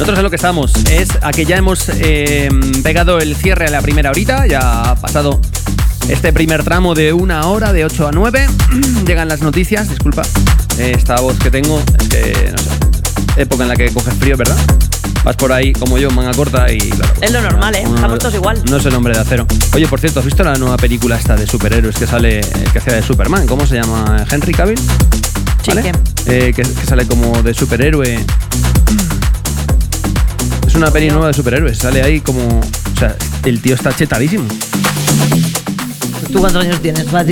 Nosotros en lo que estamos es a que ya hemos pegado el cierre a la primera horita. Ya ha pasado este primer tramo de 1 hora, de 8 a 9. Llegan las noticias, disculpa. Esta voz que tengo es que, no sé, época en la que coges frío, ¿verdad? Vas por ahí como yo, manga corta y claro. Es lo normal, ¿eh? Estamos todos igual. No es el hombre de acero. Oye, por cierto, ¿has visto la nueva película esta de superhéroes que sale, que hacía de Superman? ¿Cómo se llama? ¿Henry Cavill? ¿Vale? Que sale como de superhéroe. Es una peli nueva de superhéroes. Sale ahí como... O sea, el tío está chetadísimo. ¿Tú cuántos años tienes, Fati?